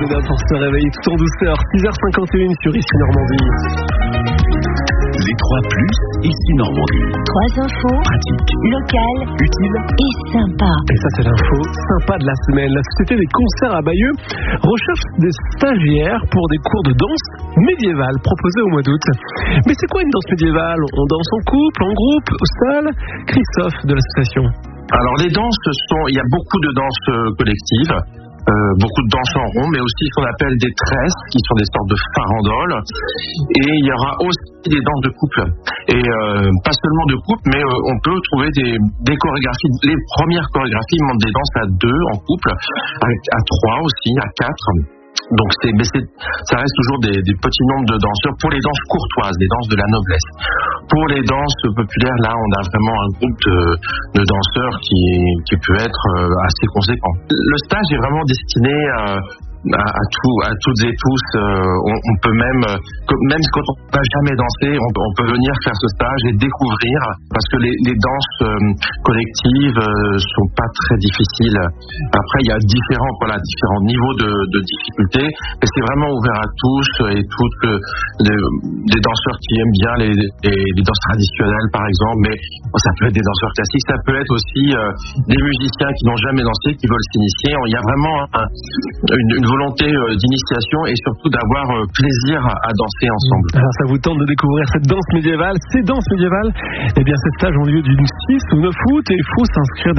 bonheur pour se réveiller tout en douceur. 6h51 sur Ici Normandie. Les 3 plus, Ici Normandie. 3 infos Pratiques, locales, utiles et sympas. Et ça, c'est l'info sympa de la semaine. La Société des concerts à Bayeux recherche des stagiaires pour des cours de danse médiévale proposés au mois d'août. Mais c'est quoi une danse médiévale? On danse en couple, en groupe, seul? Christophe de l'association. Alors les danses il y a beaucoup de danses collectives, beaucoup de danses en rond, mais aussi ce qu'on appelle des tresses, qui sont des sortes de farandoles. Et il y aura aussi des danses de couple. Et pas seulement de couple, mais on peut trouver des chorégraphies. Les premières chorégraphies montrent des danses à 2 en couple, à 3 aussi, à 4. Donc ça reste toujours des petits nombres de danseurs pour les danses courtoises, les danses de la noblesse. Pour les danses populaires, là, on a vraiment un groupe de danseurs qui peut être assez conséquent. Le stage est vraiment destiné à toutes et tous. On peut même quand on n'a jamais dansé, on peut venir faire ce stage et découvrir, parce que les danses collectives sont pas très difficiles. Après, il y a différents niveaux de difficulté, mais c'est vraiment ouvert à tous et toutes. Des danseurs qui aiment bien les danses traditionnelles, par exemple, mais ça peut être des danseurs classiques, ça peut être aussi des musiciens qui n'ont jamais dansé, qui veulent s'initier. Il y a vraiment une volonté d'initiation et surtout d'avoir plaisir à danser ensemble. Alors ça vous tente de découvrir cette danse médiévale? Ces danses médiévales, eh bien ces stages ont lieu du 6 au 9 août et il faut s'inscrire